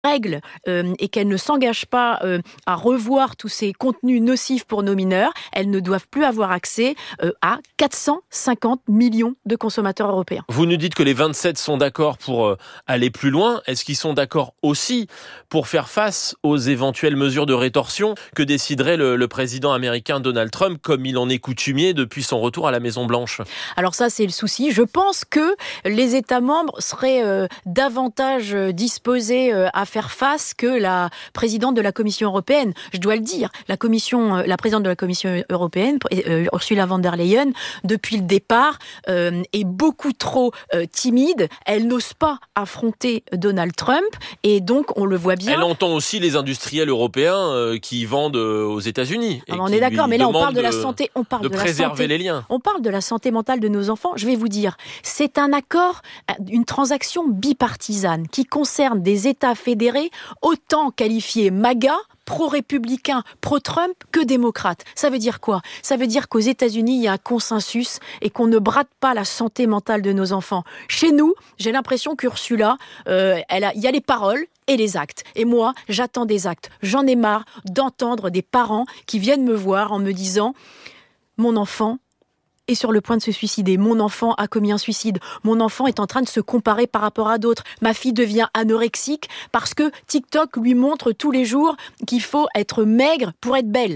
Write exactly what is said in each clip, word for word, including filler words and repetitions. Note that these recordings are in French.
règles euh, et qu'elles ne s'engagent pas euh, à revoir tous ces contenus nocifs pour nos mineurs, elles ne doivent plus avoir accès euh, à quatre cent cinquante millions de consommateurs européens. Vous nous dites que les vingt-sept sont d'accord pour euh, aller plus loin. Est-ce qu'ils sont d'accord aussi pour faire face aux éventuelles mesures de rétorsion que déciderait le, le président américain Donald Trump, comme il en est coutumier depuis son retour à la Maison-Blanche ? Alors ça, c'est le souci. Je pense que les États membres seraient euh, davantage disposés euh, à faire face que la présidente de la Commission européenne. Je dois le dire, la commission, la présidente de la Commission européenne, euh, Ursula von der Leyen, depuis le départ, euh, est beaucoup trop euh, timide. Elle n'ose pas affronter Donald Trump et donc on le voit bien. Elle entend aussi les industriels européens euh, qui vendent euh, aux États-Unis. Ah, on est d'accord, mais là on parle de, de la santé, on parle de, de préserver la santé, les liens. On parle de la santé mentale de nos enfants. Je vais vous dire, c'est un accord, une transaction bipartisane qui concerne des États fédérés autant qualifiés MAGA, pro-républicains, pro-Trump, que démocrates. Ça veut dire quoi ? Ça veut dire qu'aux États-Unis, il y a un consensus et qu'on ne brade pas la santé mentale de nos enfants. Chez nous, j'ai l'impression qu'Ursula, euh, elle a, il y a les paroles et les actes. Et moi, j'attends des actes. J'en ai marre d'entendre des parents qui viennent me voir en me disant « Mon enfant est sur le point de se suicider. Mon enfant a commis un suicide. Mon enfant est en train de se comparer par rapport à d'autres. Ma fille devient anorexique parce que TikTok lui montre tous les jours qu'il faut être maigre pour être belle. »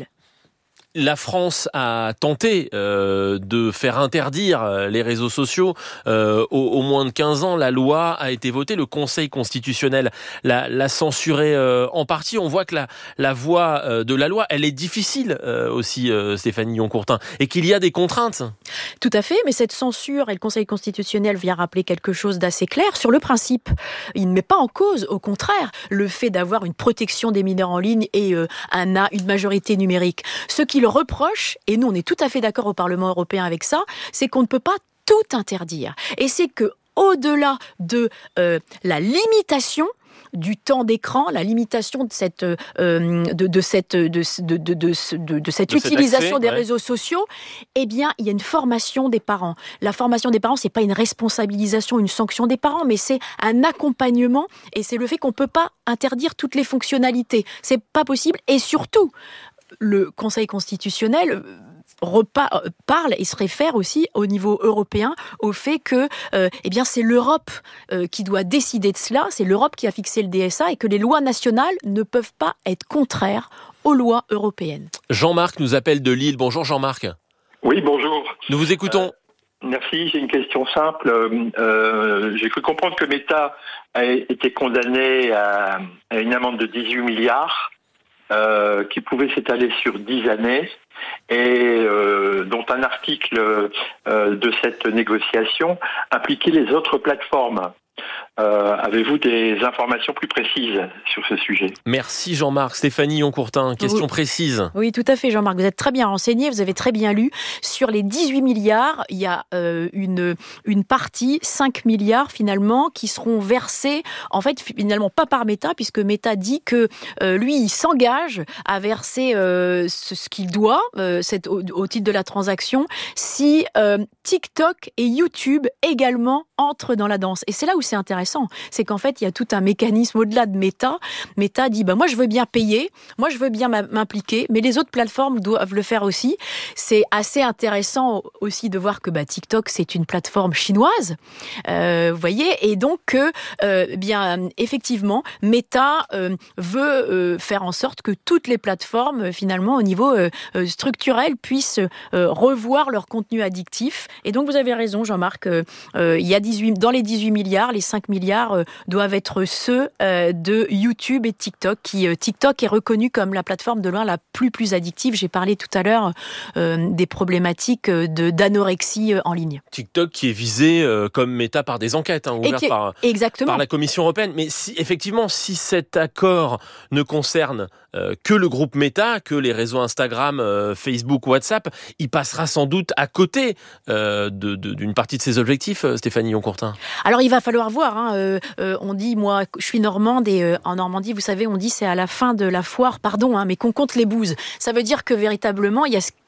La France a tenté euh, de faire interdire les réseaux sociaux euh, au, au moins de quinze ans. La loi a été votée, le Conseil constitutionnel l'a, l'a censurée euh, en partie. On voit que la, la voie euh, de la loi, elle est difficile euh, aussi, euh, Stéphanie Yoncourtin, et qu'il y a des contraintes. Tout à fait, mais cette censure, et le Conseil constitutionnel vient rappeler quelque chose d'assez clair. Sur le principe, il ne met pas en cause, au contraire, le fait d'avoir une protection des mineurs en ligne et euh, un, une majorité numérique. Ce qui le reproche, et nous on est tout à fait d'accord au Parlement européen avec ça, c'est qu'on ne peut pas tout interdire. Et c'est que au-delà de euh, la limitation du temps d'écran, la limitation de cette euh, de, de cette de, de, de, de, de, de cette de utilisation accès, des ouais. réseaux sociaux, eh bien il y a une formation des parents. La formation des parents, c'est pas une responsabilisation, une sanction des parents, mais c'est un accompagnement et c'est le fait qu'on peut pas interdire toutes les fonctionnalités. C'est pas possible et surtout le Conseil constitutionnel repas, parle et se réfère aussi au niveau européen au fait que euh, eh bien, c'est l'Europe euh, qui doit décider de cela, c'est l'Europe qui a fixé le D S A et que les lois nationales ne peuvent pas être contraires aux lois européennes. Jean-Marc nous appelle de Lille. Bonjour Jean-Marc. Oui, bonjour. Nous vous écoutons. Euh, merci, j'ai une question simple. Euh, j'ai cru comprendre que Meta a été condamné à, à une amende de dix-huit milliards. Euh, qui pouvait s'étaler sur dix années et euh, dont un article euh, de cette négociation impliquait les autres plateformes. Euh, avez-vous des informations plus précises sur ce sujet ? Merci Jean-Marc. Stéphanie Yoncourtin, question oui. précise. Oui, tout à fait Jean-Marc, vous êtes très bien renseigné, vous avez très bien lu. Sur les dix-huit milliards, il y a euh, une, une partie, cinq milliards finalement, qui seront versés, en fait finalement pas par Meta, puisque Meta dit que euh, lui, il s'engage à verser euh, ce, ce qu'il doit, euh, cette, au, au titre de la transaction, si euh, TikTok et YouTube également entrent dans la danse. Et c'est là où c'est intéressant, c'est qu'en fait, il y a tout un mécanisme au-delà de Meta. Meta dit, bah, moi, je veux bien payer, moi, je veux bien m'impliquer, mais les autres plateformes doivent le faire aussi. C'est assez intéressant aussi de voir que bah, TikTok, c'est une plateforme chinoise, euh, vous voyez, et donc, euh, bien, effectivement, Meta euh, veut euh, faire en sorte que toutes les plateformes, finalement, au niveau euh, structurel, puissent euh, revoir leur contenu addictif. Et donc, vous avez raison, Jean-Marc, euh, euh, il y a dix-huit, dans les dix-huit milliards, les cinq milliards euh, doivent être ceux euh, de YouTube et TikTok. Qui, euh, TikTok est reconnu comme la plateforme de loin la plus plus addictive. J'ai parlé tout à l'heure euh, des problématiques de, d'anorexie euh, en ligne. TikTok qui est visé euh, comme Meta par des enquêtes hein, ouvertes par, par la Commission européenne. Mais si, effectivement, si cet accord ne concerne euh, que le groupe Meta, que les réseaux Instagram, euh, Facebook, WhatsApp, il passera sans doute à côté euh, de, de, d'une partie de ses objectifs, euh, Stéphanie Yoncourtin. Alors il va falloir voir. Hein, euh, euh, on dit, moi, je suis normande et euh, en Normandie, vous savez, on dit c'est à la fin de la foire, pardon, hein, mais qu'on compte les bouses. Ça veut dire que véritablement, il y a ce qui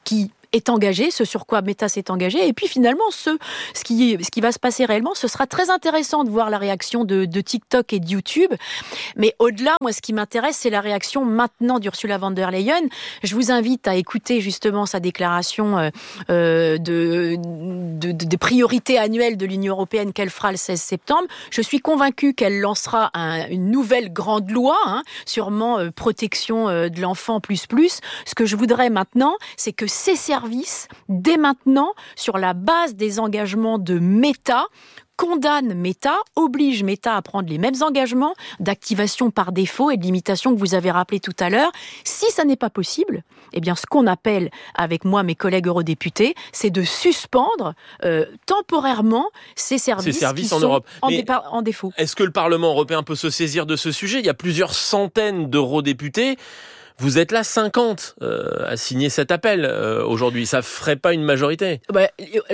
est engagé, ce sur quoi Meta s'est engagé. Et puis finalement, ce, ce, qui, ce qui va se passer réellement, ce sera très intéressant de voir la réaction de, de TikTok et de YouTube. Mais au-delà, moi, ce qui m'intéresse, c'est la réaction maintenant d'Ursula von der Leyen. Je vous invite à écouter justement sa déclaration euh, de, de, de, de priorité annuelle de l'Union européenne qu'elle fera le seize septembre. Je suis convaincue qu'elle lancera un, une nouvelle grande loi, hein, sûrement euh, protection euh, de l'enfant plus plus. Ce que je voudrais maintenant, c'est que ces services, dès maintenant, sur la base des engagements de Meta, condamne Meta, oblige Meta à prendre les mêmes engagements d'activation par défaut et de limitation que vous avez rappelé tout à l'heure. Si ça n'est pas possible, eh bien, ce qu'on appelle, avec moi, mes collègues eurodéputés, c'est de suspendre euh, temporairement ces services, ces services qui en sont Europe. En, Mais dépa- en défaut. Est-ce que le Parlement européen peut se saisir de ce sujet ? Il y a plusieurs centaines d'eurodéputés. Vous êtes là cinquante euh, à signer cet appel euh, aujourd'hui. Ça ferait pas une majorité ? Bah,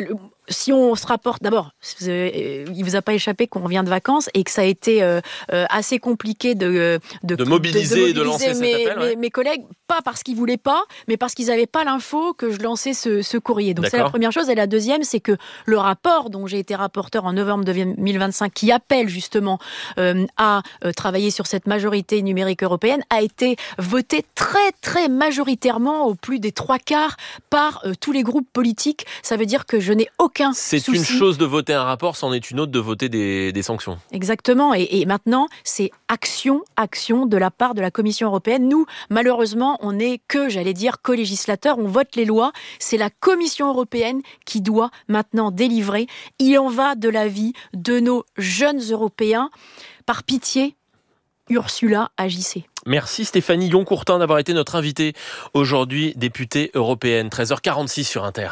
si on se rapporte, d'abord, il vous a pas échappé qu'on revient de vacances et que ça a été euh, assez compliqué de de, de mobiliser et de, de, de lancer mes, cet appel. Mes, ouais. mes collègues, pas parce qu'ils voulaient pas, mais parce qu'ils avaient pas l'info que je lançais ce, ce courrier. Donc D'accord. C'est la première chose. Et la deuxième, c'est que le rapport dont j'ai été rapporteur en novembre deux mille vingt-cinq, qui appelle justement euh, à euh, travailler sur cette majorité numérique européenne, a été voté très très majoritairement, au plus des trois quarts, par euh, tous les groupes politiques. Ça veut dire que je n'ai aucun C'est souci. Une chose de voter un rapport, c'en est une autre de voter des, des sanctions. Exactement. Et, et maintenant, c'est action, action de la part de la Commission européenne. Nous, malheureusement, on n'est que, j'allais dire, co-législateur. On vote les lois. C'est la Commission européenne qui doit maintenant délivrer. Il en va de la vie de nos jeunes Européens. Par pitié, Ursula, agissez. Merci Stéphanie Yoncourtin d'avoir été notre invitée aujourd'hui, députée européenne. treize heures quarante-six sur Inter.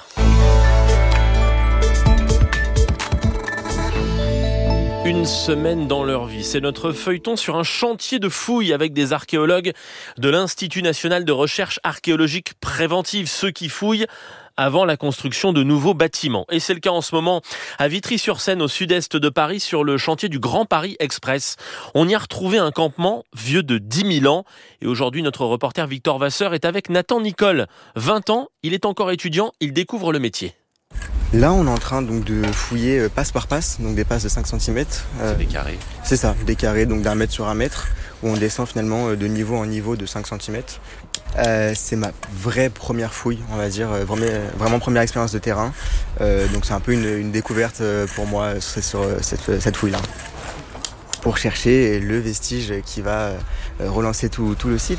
Une semaine dans leur vie, c'est notre feuilleton sur un chantier de fouilles avec des archéologues de l'Institut national de recherche archéologique préventive, ceux qui fouillent avant la construction de nouveaux bâtiments. Et c'est le cas en ce moment à Vitry-sur-Seine, au sud-est de Paris, sur le chantier du Grand Paris Express. On y a retrouvé un campement vieux de dix mille ans. Et aujourd'hui, notre reporter Victor Vasseur est avec Nathan Nicole. vingt ans, il est encore étudiant, il découvre le métier. Là, on est en train donc de fouiller passe par passe, donc des passes de cinq centimètres. C'est euh, des carrés. C'est ça, des carrés, donc d'un mètre sur un mètre, où on descend finalement de niveau en niveau de cinq centimètres. Euh, c'est ma vraie première fouille, on va dire, vraiment, vraiment première expérience de terrain. Euh, donc c'est un peu une, une découverte pour moi sur cette, cette fouille-là. Pour chercher le vestige qui va relancer tout, tout le site.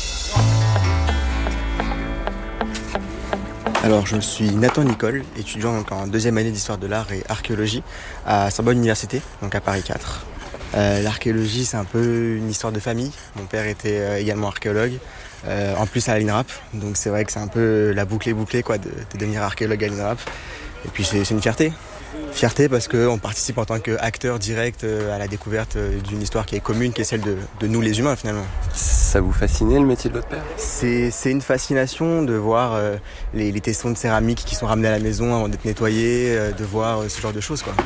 Alors, je suis Nathan Nicole, étudiant donc en deuxième année d'histoire de l'art et archéologie à Sorbonne Université, donc à Paris quatre. Euh, l'archéologie, c'est un peu une histoire de famille. Mon père était euh, également archéologue, euh, en plus à l'I N R A P, donc c'est vrai que c'est un peu la boucle est bouclée quoi, de, de devenir archéologue à l'I N R A P. Et puis c'est, c'est une fierté. Fierté parce qu'on participe en tant qu'acteur direct à la découverte d'une histoire qui est commune, qui est celle de, de nous les humains finalement. Ça vous fascinait le métier de votre père ? C'est, c'est une fascination de voir euh, les, les tessons de céramique qui sont ramenés à la maison avant d'être nettoyés, euh, de voir euh, ce genre de choses quoi.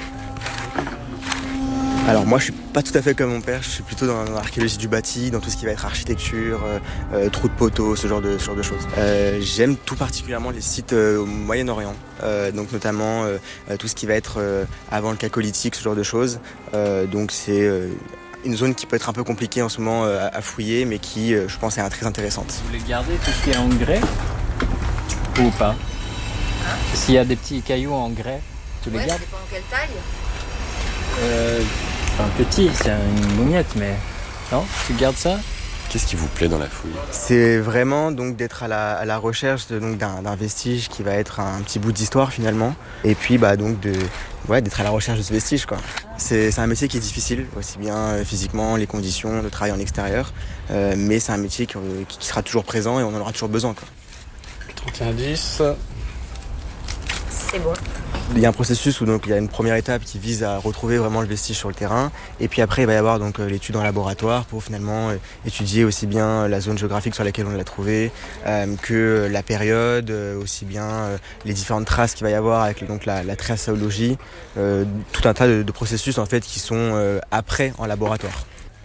Alors moi je suis pas tout à fait comme mon père, je suis plutôt dans l'archéologie du bâti, dans tout ce qui va être architecture, euh, euh, trous de poteaux, ce genre de, ce genre de choses. Euh, j'aime tout particulièrement les sites euh, au Moyen-Orient, euh, donc notamment euh, tout ce qui va être euh, avant le Chalcolithique, ce genre de choses. Euh, donc c'est euh, une zone qui peut être un peu compliquée en ce moment euh, à fouiller, mais qui euh, je pense est très intéressante. Vous voulez garder tout ce qui est en grès ou pas ? S'il y a des petits cailloux en grès, tu les ouais, gardes ? Ça dépend en quelle taille. Euh, enfin petit, c'est une mougnette, mais non, tu gardes ça ? Qu'est-ce qui vous plaît dans la fouille ? C'est vraiment donc d'être à la, à la recherche de, donc, d'un, d'un vestige qui va être un petit bout d'histoire finalement, et puis bah donc de ouais d'être à la recherche de ce vestige quoi. C'est, c'est un métier qui est difficile, aussi bien euh, physiquement, les conditions de travail en extérieur, euh, mais c'est un métier qui, qui sera toujours présent et on en aura toujours besoin quoi. trente et un dix. C'est bon. Il y a un processus où donc il y a une première étape qui vise à retrouver vraiment le vestige sur le terrain, et puis après il va y avoir donc l'étude en laboratoire pour finalement étudier aussi bien la zone géographique sur laquelle on l'a trouvé euh, que la période, aussi bien euh, les différentes traces qu'il va y avoir avec donc la, la tracéologie, euh, tout un tas de, de processus en fait qui sont euh, après en laboratoire.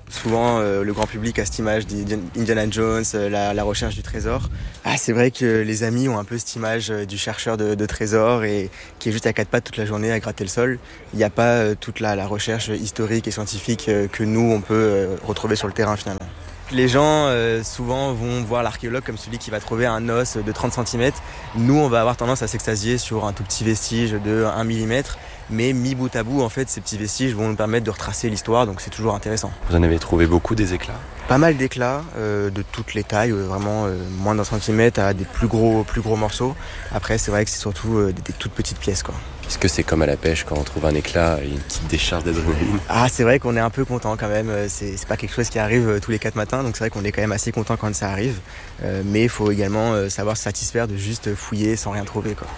Souvent, euh, le grand public a cette image d'Indiana Jones, euh, la, la recherche du trésor. Ah, c'est vrai que les amis ont un peu cette image euh, du chercheur de, de trésor et qui est juste à quatre pattes toute la journée à gratter le sol. Il n'y a pas euh, toute la, la recherche historique et scientifique euh, que nous, on peut euh, retrouver sur le terrain finalement. Les gens, euh, souvent, vont voir l'archéologue comme celui qui va trouver un os de trente centimètres. Nous, on va avoir tendance à s'extasier sur un tout petit vestige de un millimètre. Mais mis bout à bout, en fait, ces petits vestiges vont nous permettre de retracer l'histoire, donc c'est toujours intéressant. Vous en avez trouvé beaucoup des éclats ? Pas mal d'éclats, euh, de toutes les tailles, euh, vraiment euh, moins d'un centimètre à des plus gros, plus gros morceaux. Après, c'est vrai que c'est surtout euh, des, des toutes petites pièces, quoi. Est-ce que c'est comme à la pêche quand on trouve un éclat et une petite décharge d'adrénaline ? Ah, c'est vrai qu'on est un peu content quand même. C'est, c'est pas quelque chose qui arrive tous les quatre matins, donc c'est vrai qu'on est quand même assez content quand ça arrive. Euh, mais il faut également euh, savoir se satisfaire de juste fouiller sans rien trouver, quoi.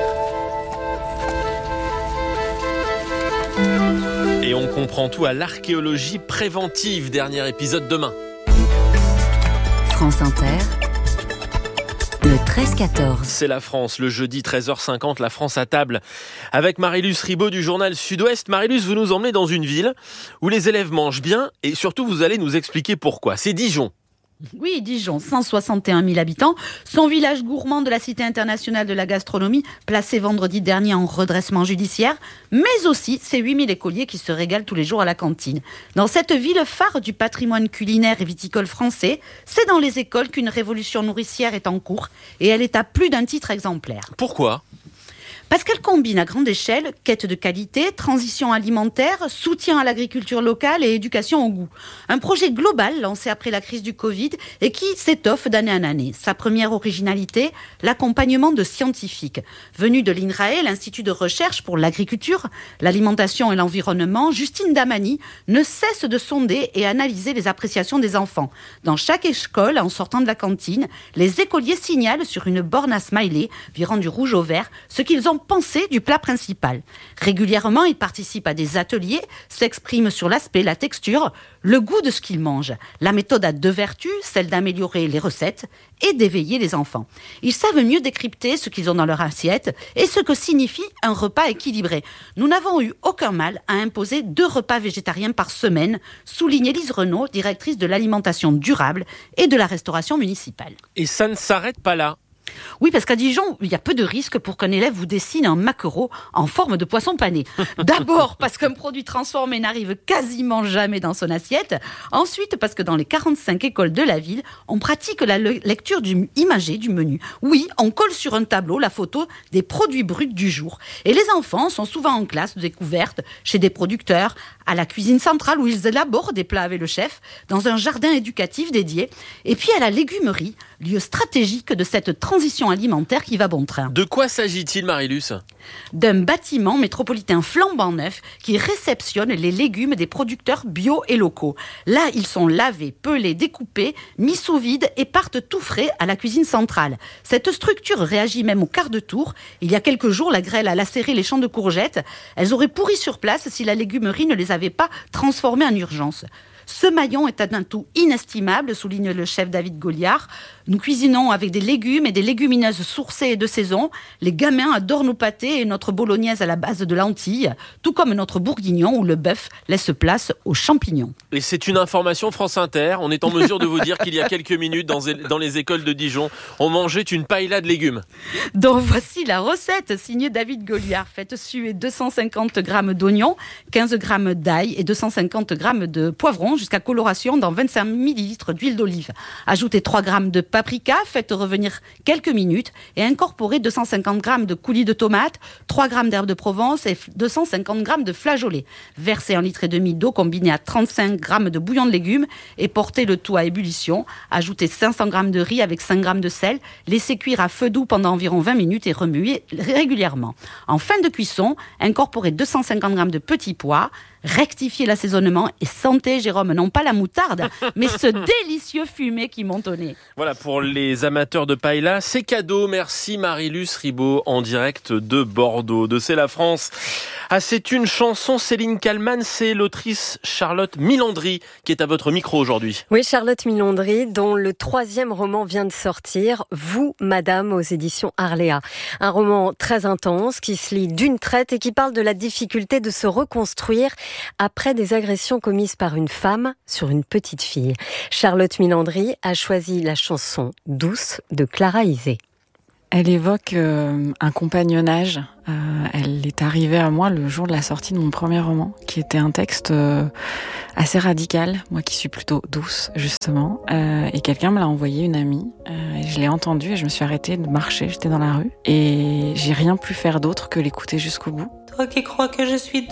Et on comprend tout à l'archéologie préventive. Dernier épisode demain. France Inter, le treize quatorze. C'est la France, le jeudi treize heures cinquante, la France à table. Avec Marie-Luce Ribaud du journal Sud-Ouest. Marie-Luce, vous nous emmenez dans une ville où les élèves mangent bien et surtout vous allez nous expliquer pourquoi. C'est Dijon. Oui, Dijon, cent soixante et un mille habitants. Son village gourmand de la Cité internationale de la gastronomie, placé vendredi dernier en redressement judiciaire, mais aussi ses huit mille écoliers qui se régalent tous les jours à la cantine. Dans cette ville phare du patrimoine culinaire et viticole français, c'est dans les écoles qu'une révolution nourricière est en cours et elle est à plus d'un titre exemplaire. Pourquoi ? Parce qu'elle combine à grande échelle quête de qualité, transition alimentaire, soutien à l'agriculture locale et éducation au goût. Un projet global lancé après la crise du Covid et qui s'étoffe d'année en année. Sa première originalité, l'accompagnement de scientifiques. Venus de l'INRAE, l'Institut de recherche pour l'agriculture, l'alimentation et l'environnement, Justine Damani ne cesse de sonder et analyser les appréciations des enfants. Dans chaque école, en sortant de la cantine, les écoliers signalent sur une borne à smiley, virant du rouge au vert, ce qu'ils ont pensée du plat principal. Régulièrement, ils participent à des ateliers, s'expriment sur l'aspect, la texture, le goût de ce qu'ils mangent. La méthode a deux vertus, celle d'améliorer les recettes et d'éveiller les enfants. Ils savent mieux décrypter ce qu'ils ont dans leur assiette et ce que signifie un repas équilibré. Nous n'avons eu aucun mal à imposer deux repas végétariens par semaine, souligne Élise Renaud, directrice de l'alimentation durable et de la restauration municipale. Et ça ne s'arrête pas là. Oui, parce qu'à Dijon, il y a peu de risques pour qu'un élève vous dessine un maquereau en forme de poisson pané. D'abord, parce qu'un produit transformé n'arrive quasiment jamais dans son assiette. Ensuite, parce que dans les quarante-cinq écoles de la ville, on pratique la le- lecture du, imagée du menu. Oui, on colle sur un tableau la photo des produits bruts du jour. Et les enfants sont souvent en classe de découverte, chez des producteurs, à la cuisine centrale où ils élaborent des plats avec le chef, dans un jardin éducatif dédié, et puis à la légumerie, lieu stratégique de cette transition alimentaire qui va bon train. De quoi s'agit-il, Marie-Luce ? D'un bâtiment métropolitain flambant neuf qui réceptionne les légumes des producteurs bio et locaux. Là, ils sont lavés, pelés, découpés, mis sous vide et partent tout frais à la cuisine centrale. Cette structure réagit même au quart de tour. Il y a quelques jours, la grêle a lacéré les champs de courgettes. Elles auraient pourri sur place si la légumerie ne les avait pas transformées en urgence. Ce maillon est un atout inestimable, souligne le chef David Goliard. Nous cuisinons avec des légumes et des légumineuses sourcées et de saison. Les gamins adorent nos pâtés et notre bolognaise à la base de lentilles, tout comme notre bourguignon où le bœuf laisse place aux champignons. Et c'est une information France Inter. On est en mesure de vous dire qu'il y a quelques minutes, dans, dans les écoles de Dijon, on mangeait une paella de légumes. Donc voici la recette, signée David Goliard. Faites suer deux cent cinquante grammes d'oignons, quinze grammes d'ail et deux cent cinquante grammes de poivrons jusqu'à coloration dans vingt-cinq millilitres d'huile d'olive. Ajoutez trois grammes de paprika, faites revenir quelques minutes et incorporez deux cent cinquante grammes de coulis de tomates, trois grammes d'herbes de Provence et deux cent cinquante grammes de flageolets. Versez un litre et demi d'eau combinée à trente-cinq grammes de bouillon de légumes et portez le tout à ébullition. Ajoutez cinq cents grammes de riz avec cinq grammes de sel. Laissez cuire à feu doux pendant environ vingt minutes et remuez régulièrement. En fin de cuisson, incorporez deux cent cinquante grammes de petits pois. Rectifiez l'assaisonnement et sentez, Jérôme, non pas la moutarde, mais ce délicieux fumet qui monte au nez. Voilà, pour les amateurs de paella, c'est cadeau. Merci Marie-Luce Ribaud en direct de Bordeaux, de C'est la France. Ah, c'est une chanson, Céline Kallmann, c'est l'autrice Charlotte Milandry qui est à votre micro aujourd'hui. Oui, Charlotte Milandry, dont le troisième roman vient de sortir, Vous, Madame, aux éditions Arléa. Un roman très intense qui se lit d'une traite et qui parle de la difficulté de se reconstruire après des agressions commises par une femme sur une petite fille. Charlotte Milandry a choisi la chanson Douce de Clara Isé. Elle évoque euh, un compagnonnage. Euh, elle est arrivée à moi le jour de la sortie de mon premier roman, qui était un texte euh, assez radical, moi qui suis plutôt douce, justement. Euh, et quelqu'un me l'a envoyé, une amie. Euh, et je l'ai entendu et je me suis arrêtée de marcher, j'étais dans la rue. Et j'ai rien pu faire d'autre que l'écouter jusqu'au bout. Toi qui crois que je suis